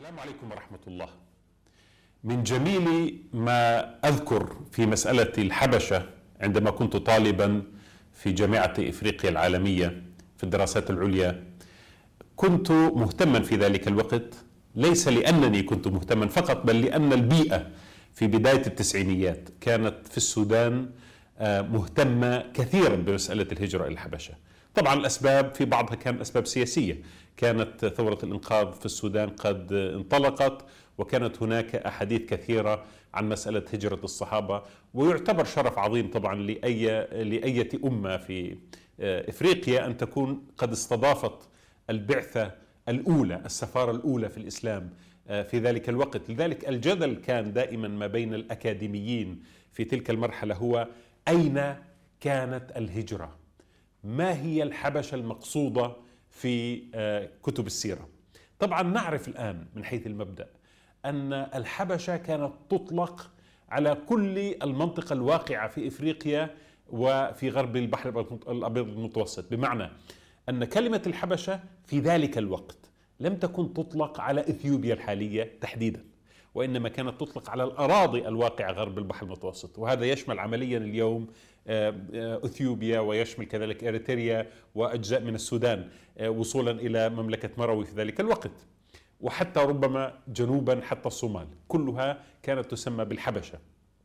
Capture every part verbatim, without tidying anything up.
السلام عليكم ورحمة الله. من جميل ما أذكر في مسألة الحبشة عندما كنت طالبا في جامعة إفريقيا العالمية في الدراسات العليا، كنت مهتما في ذلك الوقت، ليس لأنني كنت مهتما فقط، بل لأن البيئة في بداية التسعينيات كانت في السودان مهتمة كثيرا بمسألة الهجرة إلى الحبشة. طبعا الأسباب في بعضها كانت أسباب سياسية، كانت ثورة الإنقاذ في السودان قد انطلقت، وكانت هناك أحاديث كثيرة عن مسألة هجرة الصحابة، ويعتبر شرف عظيم طبعا لأي لأية أمة في إفريقيا أن تكون قد استضافت البعثة الأولى، السفارة الأولى في الإسلام في ذلك الوقت. لذلك الجدل كان دائما ما بين الأكاديميين في تلك المرحلة هو: أين كانت الهجرة؟ ما هي الحبشة المقصودة في كتب السيرة؟ طبعا نعرف الآن من حيث المبدأ أن الحبشة كانت تطلق على كل المنطقة الواقعة في إفريقيا وفي غرب البحر الأبيض المتوسط، بمعنى أن كلمة الحبشة في ذلك الوقت لم تكن تطلق على إثيوبيا الحالية تحديدا، وإنما كانت تطلق على الأراضي الواقعة غرب البحر المتوسط، وهذا يشمل عمليا اليوم إثيوبيا، ويشمل كذلك إريتريا وأجزاء من السودان وصولا إلى مملكة مروي في ذلك الوقت، وحتى ربما جنوبا حتى الصومال، كلها كانت تسمى بالحبشة.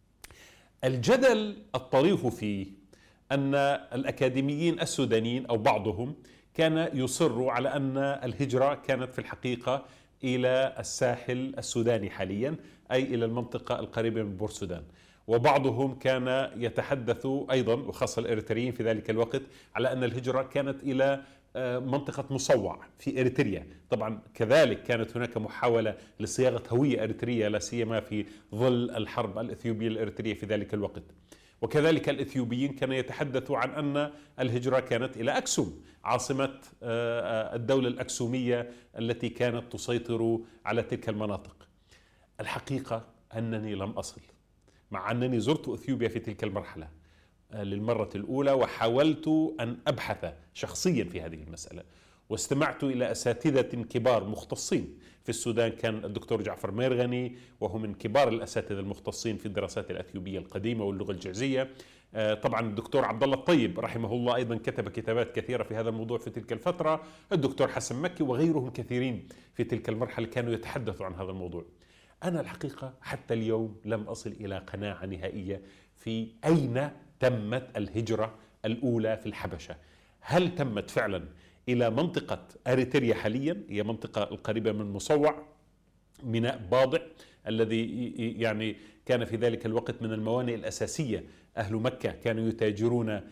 الجدل الطريف فيه أن الأكاديميين السودانيين أو بعضهم كان يصر على أن الهجرة كانت في الحقيقة إلى الساحل السوداني حاليا، أي إلى المنطقة القريبة من بورسودان، وبعضهم كان يتحدث أيضا، وخاصة الإريتريين في ذلك الوقت، على أن الهجرة كانت إلى منطقة مصوع في إريتريا. طبعا كذلك كانت هناك محاولة لصياغة هوية إريترية، لا سيما في ظل الحرب الإثيوبية الإريترية في ذلك الوقت. وكذلك الإثيوبيين كانوا يتحدثوا عن أن الهجرة كانت إلى أكسوم، عاصمة الدولة الأكسومية التي كانت تسيطر على تلك المناطق. الحقيقة أنني لم أصل، مع أنني زرت إثيوبيا في تلك المرحلة للمرة الأولى، وحاولت أن أبحث شخصيا في هذه المسألة، واستمعت إلى أساتذة كبار مختصين في السودان. كان الدكتور جعفر ميرغني، وهو من كبار الأساتذة المختصين في الدراسات الأثيوبية القديمة واللغة الجعزية. طبعا الدكتور عبد الله الطيب رحمه الله أيضا كتب كتابات كثيرة في هذا الموضوع في تلك الفترة، الدكتور حسن مكي وغيرهم كثيرين في تلك المرحلة كانوا يتحدثوا عن هذا الموضوع. أنا الحقيقة حتى اليوم لم أصل إلى قناعة نهائية في أين تمت الهجرة الأولى في الحبشة. هل تمت فعلا إلى منطقة أريتريا حاليا، هي منطقة القريبة من مصوع، ميناء باضع الذي يعني كان في ذلك الوقت من الموانئ الأساسية، أهل مكة كانوا يتاجرون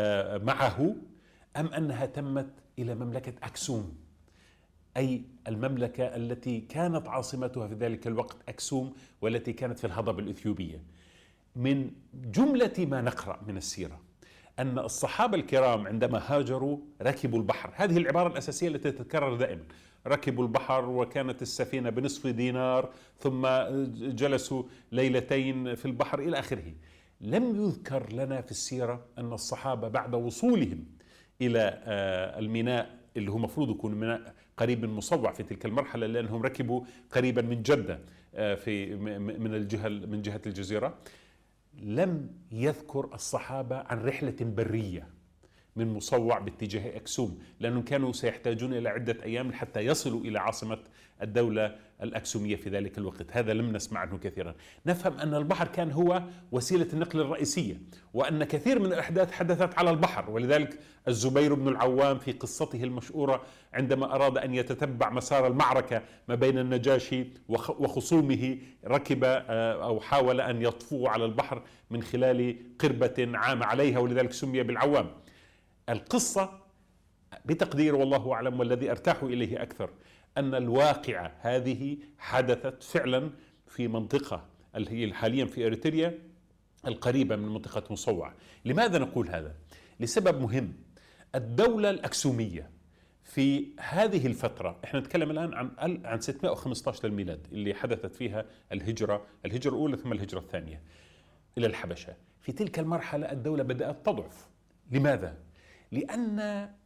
معه، أم أنها تمت إلى مملكة أكسوم، أي المملكة التي كانت عاصمتها في ذلك الوقت أكسوم، والتي كانت في الهضبة الإثيوبية؟ من جملة ما نقرأ من السيرة أن الصحابة الكرام عندما هاجروا ركبوا البحر، هذه العبارة الأساسية التي تتكرر دائما: ركبوا البحر وكانت السفينة بنصف دينار، ثم جلسوا ليلتين في البحر إلى آخره. لم يذكر لنا في السيرة أن الصحابة بعد وصولهم إلى الميناء اللي هو مفروض يكون ميناء قريب من مصوع في تلك المرحلة، لأنهم ركبوا قريبا من جدة في من الجهة من جهة الجزيرة، لم يذكر الصحابة عن رحلة برية من مصوع باتجاه أكسوم، لأنهم كانوا سيحتاجون إلى عدة أيام حتى يصلوا إلى عاصمة الدولة الأكسومية في ذلك الوقت. هذا لم نسمع عنه كثيرا. نفهم أن البحر كان هو وسيلة النقل الرئيسية، وأن كثير من الأحداث حدثت على البحر. ولذلك الزبير بن العوام في قصته المشهورة عندما أراد أن يتتبع مسار المعركة ما بين النجاشي وخصومه، ركب أو حاول أن يطفو على البحر من خلال قربة عام عليها، ولذلك سمي بالعوام. القصة بتقدير والله أعلم، والذي أرتاح إليه أكثر، أن الواقعة هذه حدثت فعلا في منطقة اللي هي حاليا في إريتريا القريبة من منطقة مصوع. لماذا نقول هذا؟ لسبب مهم. الدولة الأكسومية في هذه الفترة، احنا نتكلم الآن عن عن ستمائة وخمسة عشر للميلاد اللي حدثت فيها الهجرة الهجرة الأولى ثم الهجرة الثانية إلى الحبشة. في تلك المرحلة الدولة بدأت تضعف. لماذا؟ لأن